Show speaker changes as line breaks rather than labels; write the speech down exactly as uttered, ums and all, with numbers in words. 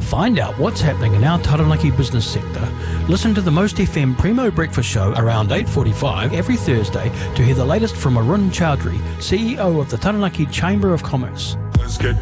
find out what's happening in our Taranaki business sector, listen to the Most F M Primo Breakfast Show around eight forty-five every Thursday to hear the latest from Arun Chowdhury, C E O of the Taranaki Chamber of Commerce.
Let's get